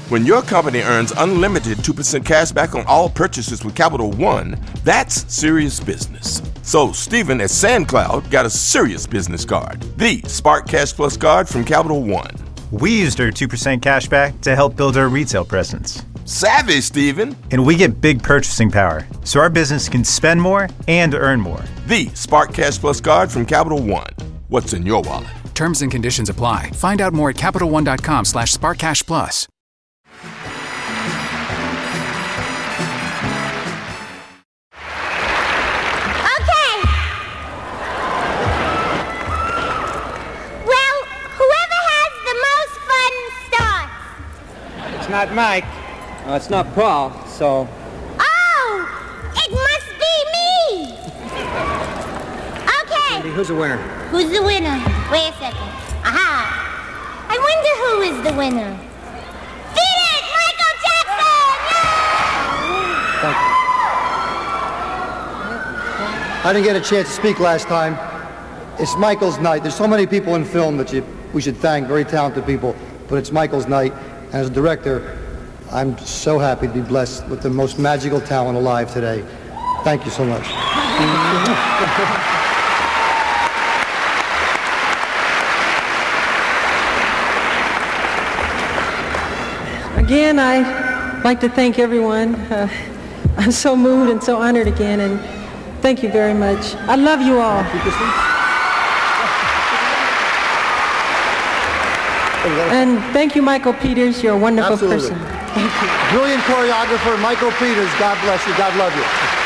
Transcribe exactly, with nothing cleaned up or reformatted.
When your company earns unlimited two percent cash back on all purchases with Capital One, that's serious business. So Stephen at SandCloud got a serious business card, the Spark Cash Plus card from Capital One. We used our two percent cash back to help build our retail presence. Savvy, Stephen. And we get big purchasing power, so our business can spend more and earn more. The Spark Cash Plus card from Capital One. What's in your wallet? Terms and conditions apply. Find out more at CapitalOne.com slash SparkCashPlus. Okay. Well, whoever has the most fun starts. It's not Mike. Uh, it's not Paul, so... Oh! It must be me! Okay. Andy, who's the winner? Who's the winner? Wait a second. Aha! I wonder who is the winner. Beat it! Michael Jackson! Thank you. I didn't get a chance to speak last time. It's Michael's night. There's so many people in film that you, we should thank, very talented people, but it's Michael's night. And as a director, I'm so happy to be blessed with the most magical talent alive today. Thank you so much. Again, I'd like to thank everyone. Uh, I'm so moved and so honored again, and thank you very much. I love you all. And thank you, Michael Peters. You're a wonderful Absolutely. person. Thank you. Brilliant choreographer, Michael Peters. God bless you. God love you.